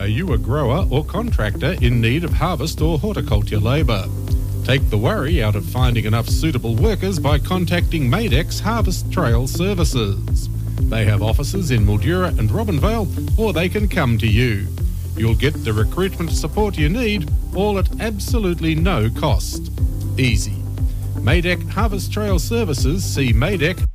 Are you a grower or contractor in need of harvest or horticulture labour? Take the worry out of finding enough suitable workers by contacting Madex Harvest Trail Services. They have offices in Mildura and Robinvale, or they can come to you. You'll get the recruitment support you need, all at absolutely no cost. Easy. Madec Harvest Trail Services, see madec.com.au.